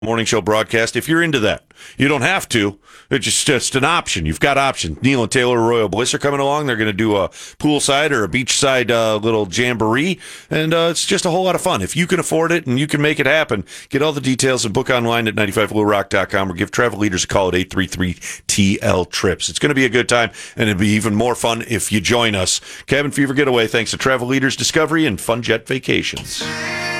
morning show broadcast if you're into that. You don't have to. It's just an option. You've got options. Neil and Taylor Royal Bliss are coming along. They're going to do a poolside or a beachside little jamboree, and it's just a whole lot of fun. If you can afford it and you can make it happen, get all the details and book online at 95bluerock.com or give Travel Leaders a call at 833-TL-TRIPS. It's going to be a good time, and it'll be even more fun if you join us. Cabin Fever Getaway, thanks to Travel Leaders Discovery and Fun Jet Vacations.